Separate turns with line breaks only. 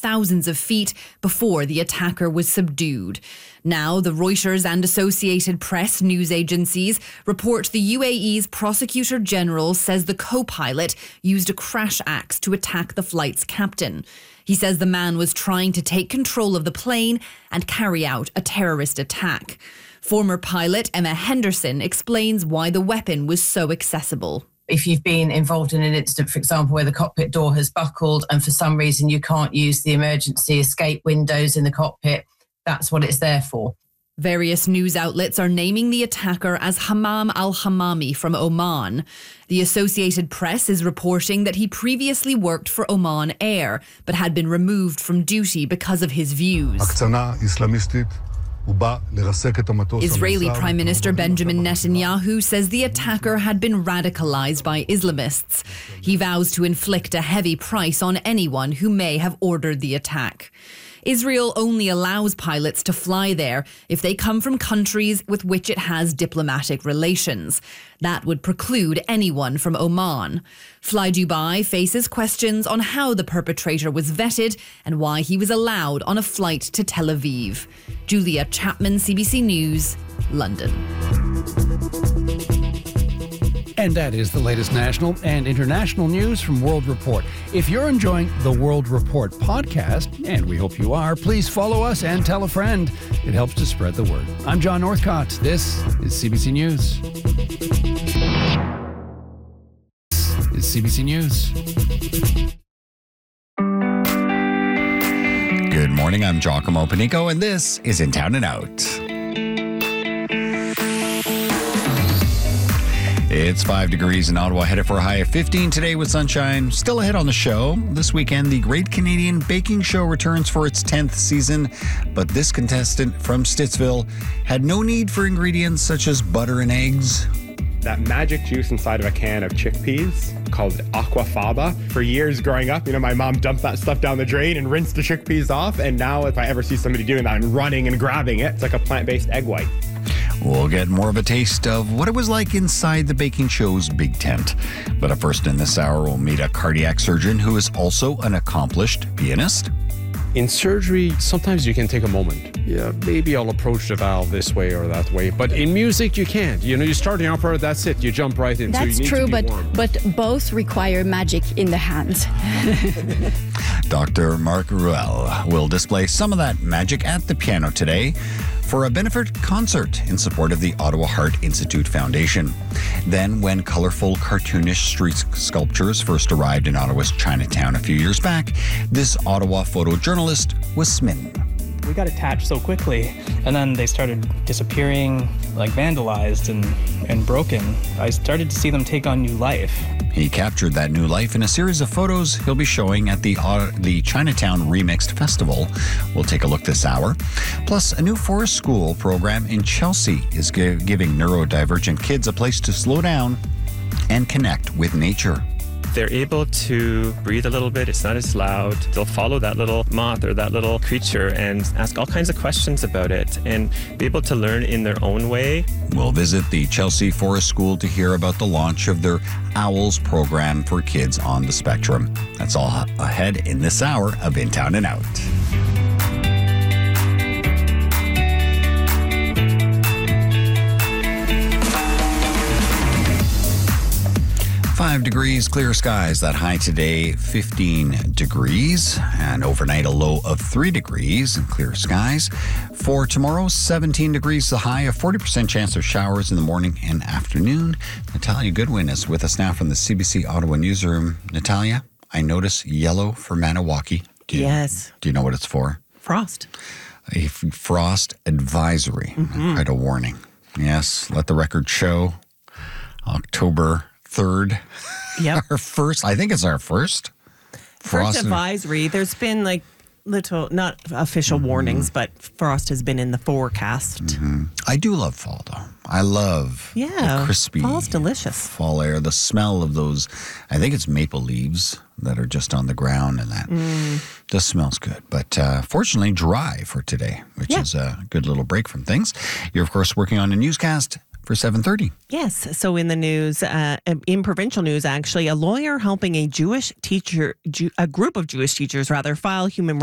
thousands of feet before the attacker was subdued. Now, the Reuters and Associated Press news agencies report the UAE's Prosecutor General says the co-pilot used a crash axe to attack the flight's captain. He says the man was trying to take control of the plane and carry out a terrorist attack. Former pilot Emma Henderson explains why the weapon was so accessible.
If you've been involved in an incident, for example, where the cockpit door has buckled and for some reason you can't use the emergency escape windows in the cockpit, that's what it's there for.
Various news outlets are naming the attacker as Hammam al-Hammami from Oman. The Associated Press is reporting that he previously worked for Oman Air, but had been removed from duty because of his views. Israeli Prime Minister Benjamin Netanyahu says the attacker had been radicalized by Islamists. He vows to inflict a heavy price on anyone who may have ordered the attack. Israel only allows pilots to fly there if they come from countries with which it has diplomatic relations. That would preclude anyone from Oman. Fly Dubai faces questions on how the perpetrator was vetted and why he was allowed on a flight to Tel Aviv. Julia Chapman, CBC News, London.
And that is the latest national and international news from World Report. If you're enjoying the World Report podcast, and we hope you are, please follow us and tell a friend. It helps to spread the word. I'm John Northcott. This is CBC News. This is CBC News.
Good morning, I'm Giacomo Panico, and this is In Town and Out. It's 5 degrees in Ottawa, headed for a high of 15 today with sunshine. Still ahead on the show. This weekend, the Great Canadian Baking Show returns for its 10th season, but this contestant from Stittsville had no need for ingredients such as butter and eggs.
That magic juice inside of a can of chickpeas called aquafaba. For years growing up, my mom dumped that stuff down the drain and rinsed the chickpeas off, and now if I ever see somebody doing that, I'm running and grabbing it. It's like a plant-based egg white.
We'll get more of a taste of what it was like inside the baking show's big tent. But up first in this hour, we'll meet a cardiac surgeon who is also an accomplished pianist.
In surgery, sometimes you can take a moment. Yeah, maybe I'll approach the valve this way or that way. But in music, you can't. You start the opera, that's it. You jump right in.
That's
so you need
true,
to be warm.
but both require magic in the hands.
Dr. Mark Ruel will display some of that magic at the piano today for a benefit concert in support of the Ottawa Heart Institute Foundation. Then, when colorful, cartoonish street sculptures first arrived in Ottawa's Chinatown a few years back, this Ottawa photojournalist was smitten.
We got attached so quickly, and then they started disappearing, like vandalized and broken. I started to see them take on new life.
He captured that new life in a series of photos he'll be showing at the Chinatown Remixed Festival. We'll take a look this hour. Plus, a new forest school program in Chelsea is giving neurodivergent kids a place to slow down and connect with nature.
They're able to breathe a little bit. It's not as loud. They'll follow that little moth or that little creature and ask all kinds of questions about it and be able to learn in their own way.
We'll visit the Chelsea Forest School to hear about the launch of their OWLS program for kids on the spectrum. That's all ahead in this hour of In Town and Out. Degrees, clear skies. That high today, 15 degrees, and overnight a low of 3 degrees and clear skies. For tomorrow, 17 degrees, the high, a 40% chance of showers in the morning and afternoon. Natalia Goodwin is with us now from the CBC Ottawa newsroom. Natalia, I notice yellow for Maniwaki.
Yes.
Do you know what it's for?
Frost.
A frost advisory, quite a warning. Yes, let the record show. October 3rd.
Yep.
I think it's our first
First advisory. There's been little, not official warnings, but frost has been in the forecast.
I do love fall, though. I love the crispy
fall's delicious.
Fall air, the smell of those, I think it's maple leaves that are just on the ground, and that just smells good. But fortunately, dry for today, which is a good little break from things. You're, of course, working on a newscast for 7:30.
Yes. So in the news, in provincial news, actually, a lawyer helping a group of Jewish teachers, file human